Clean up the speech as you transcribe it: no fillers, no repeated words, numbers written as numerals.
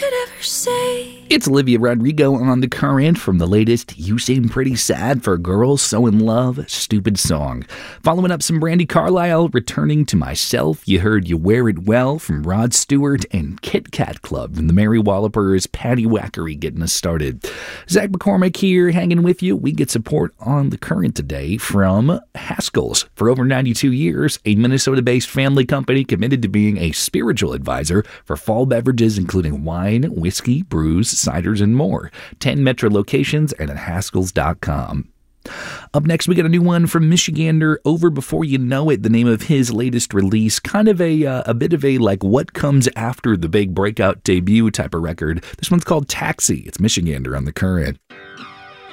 could ever say. It's Olivia Rodrigo on The Current from the latest You Seem Pretty Sad for Girls So in Love, Stupid Song. Following up some Brandi Carlile, Returning to Myself. You heard You Wear It Well from Rod Stewart, and Kit Kat Club from the Mary Wallopers, Patty Wackery getting us started. Zach McCormick here hanging with you. We get support on The Current today from Haskell's. For over 92 years, a Minnesota-based family company committed to being a spiritual advisor for fall beverages including wine, whiskey, brews, ciders, and more. 10 Metro locations and at Haskells.com. Up next, we got a new one from Michigander, Over Before You Know It, the name of his latest release. Kind of a bit of a like what comes after the big breakout debut type of record. This one's called Taxi. It's Michigander on The Current.